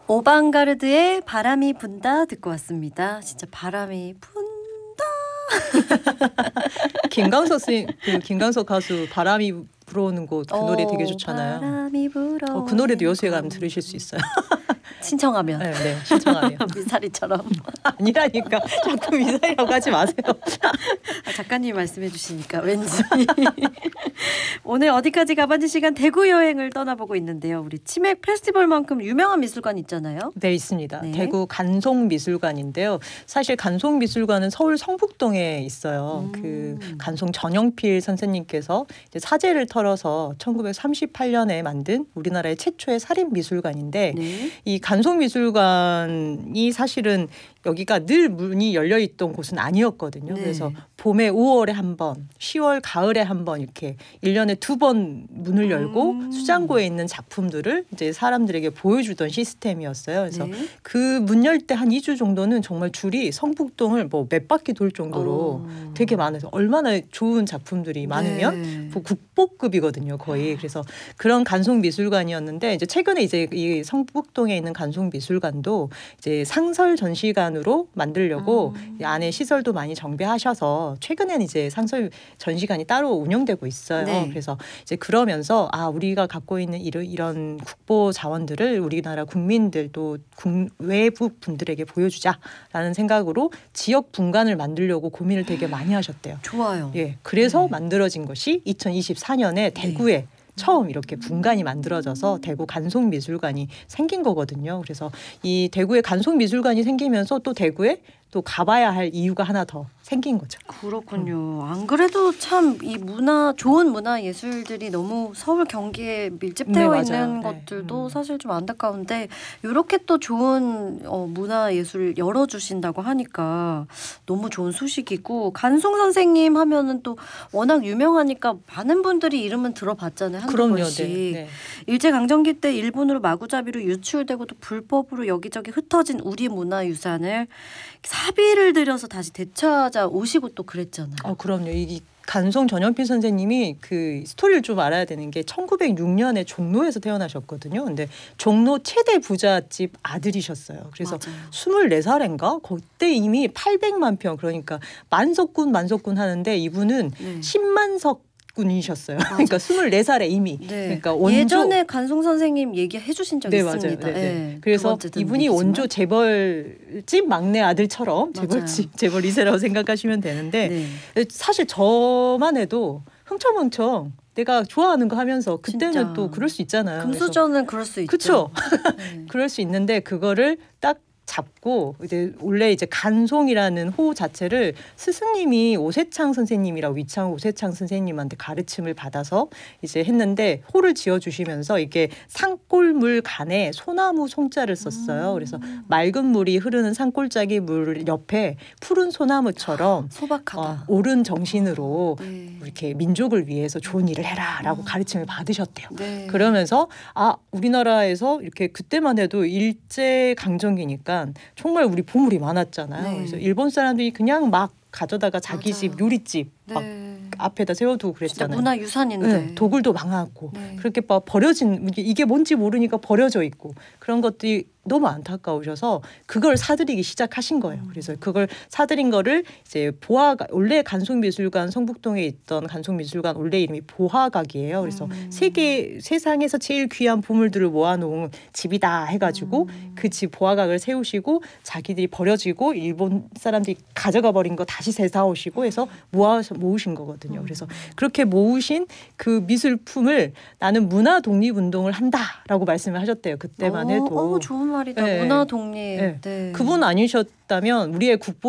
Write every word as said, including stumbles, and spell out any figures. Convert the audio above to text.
오방가르드의 바람이 분다 듣고 왔습니다. 진짜 바람이 분다. 김광석 씨, 그 김광석 가수 바람이 불어오는 곳 그 어, 노래 되게 좋잖아요. 바람이 불어. 어, 그 노래도 여수에 가면 들으실 수 있어요. 신청하면. 네, 네 신청하면. 미사리처럼. 아니라니까 자꾸 미사리라고 하지 마세요. 아, 작가님이 말씀해 주시니까 왠지. 오늘 어디까지 가봤지 시간 대구 여행을 떠나보고 있는데요. 우리 치맥 페스티벌만큼 유명한 미술관 있잖아요. 네, 있습니다. 네. 대구 간송미술관인데요. 사실 간송미술관은 서울 성북동에 있어요. 음. 그 간송 전영필 선생님께서 이제 사제를 털어서 천구백삼십팔 년에 만든 우리나라의 최초의 살인미술관인데 네. 이 간송미술관이 사실은 여기가 늘 문이 열려있던 곳은 아니었거든요. 네. 그래서 봄에 오월에 한 번, 시월 가을에 한 번 이렇게 일 년에 두 번 문을 열고 음. 수장고에 있는 작품들을 이제 사람들에게 보여주던 시스템이었어요. 그래서 네. 그 문 열 때 한 이 주 정도는 정말 줄이 성북동을 뭐 몇 바퀴 돌 정도로 어. 되게 많아서 얼마나 좋은 작품들이 많으면 네. 뭐 국보급이거든요, 거의. 그래서 그런 간송미술관이었는데 이제 최근에 이제 이 성북동에 있는 간송미술관도 이제 상설 전시관으로 만들려고 음. 이 안에 시설도 많이 정비하셔서 최근에는 이제 상설 전시관이 따로 운영되고 있어요. 네. 그래서 이제 그러면서 아 우리가 갖고 있는 이런 이런 국보 자원들을 우리나라 국민들 또 국, 외부 분들에게 보여주자라는 생각으로 지역 분관을 만들려고 고민을 되게 많이 하셨대요. 좋아요. 예, 그래서 네. 만들어진 것이 이천이십사 년에 대구에 처음 이렇게 분관이 만들어져서 대구 간송미술관이 생긴 거거든요. 그래서 이 대구에 간송미술관이 생기면서 또 대구에 또 가봐야 할 이유가 하나 더 생긴 거죠. 그렇군요. 안 그래도 참 이 문화 좋은 문화 예술들이 너무 서울 경기에 밀집되어 네, 있는 맞아요. 것들도 네. 사실 좀 안타까운데 이렇게 또 좋은 어, 문화 예술 열어주신다고 하니까 너무 좋은 소식이고 간송 선생님 하면은 또 워낙 유명하니까 많은 분들이 이름은 들어봤잖아요. 한두 그럼요. 번씩. 네, 네. 일제강점기 때 일본으로 마구잡이로 유출되고 또 불법으로 여기저기 흩어진 우리 문화유산을 사비를 들여서 다시 되찾아 오시고 또 그랬잖아요. 어, 그럼요. 이 간송 전영필 선생님이 그 스토리를 좀 알아야 되는 게 천구백육 년에 종로에서 태어나셨거든요. 근데 종로 최대 부잣집 아들이셨어요. 그래서 맞아요. 스물네 살인가? 그때 이미 팔백만 평 그러니까 만석군 만석군 하는데 이분은 네. 십만석 군이셨어요. 그러니까 스물네 살에 이미. 네. 그러니까 원조 예전에 간송 선생님 얘기해 주신 적 네, 있습니다. 맞아요. 네, 네. 네. 그래서 두 번째 듣는 이분이 얘기지만. 원조 재벌집 막내 아들처럼 맞아요. 재벌집 재벌 이 세라고 생각하시면 되는데 네. 사실 저만 해도 흥청흥청 내가 좋아하는 거 하면서 그때는 진짜. 또 그럴 수 있잖아요. 금수저는 그럴 수 있죠. 그렇죠. 네. 그럴 수 있는데 그거를 딱 잡고 이제 원래 이제 간송이라는 호 자체를 스승님이 오세창 선생님이라고 위창 오세창 선생님한테 가르침을 받아서 이제 했는데 호를 지어 주시면서 이게 산골물 간에 소나무 송자를 썼어요. 음. 그래서 맑은 물이 흐르는 산골짜기 물 옆에 푸른 소나무처럼 소박하다. 어, 옳은 정신으로 네. 이렇게 민족을 위해서 좋은 일을 해라라고 음. 가르침을 받으셨대요. 네. 그러면서 아 우리나라에서 이렇게 그때만 해도 일제 강점기니까 정말 우리 보물이 많았잖아요. 네. 그래서 일본 사람들이 그냥 막 가져다가 자기 맞아요. 집 요리집 막 네. 앞에다 세워두고 진짜 그랬잖아요. 문화유산인데. 네, 도굴도 망하고 네. 그렇게 막 버려진 이게- 이게 뭔지 모르니까 버려져 있고 그런 것들이 너무 안타까우셔서 그걸 사들이기 시작하신 거예요. 그래서 그걸 사들인 거를 이제 보화가 원래 간송미술관 성북동에 있던 간송미술관 원래 이름이 보화각이에요. 그래서 음. 세계 세상에서 제일 귀한 보물들을 모아놓은 집이다 해가지고 음. 그 집 보화각을 세우시고 자기들이 버려지고 일본 사람들이 가져가 버린 거 다시 세사오시고 해서 모아 모으신 거거든요. 그래서 그렇게 모으신 그 미술품을 나는 문화 독립 운동을 한다라고 말씀을 하셨대요. 그때만 해도. 어, 어, 좋은 말이다. 네. 문화 독립. 네. 네. 그분 아니셨다면 우리의 국보